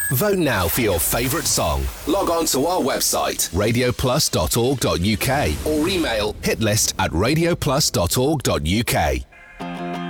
Vote now for your favourite song. Log on to our website, radioplus.org.uk, or email hitlist@radioplus.org.uk.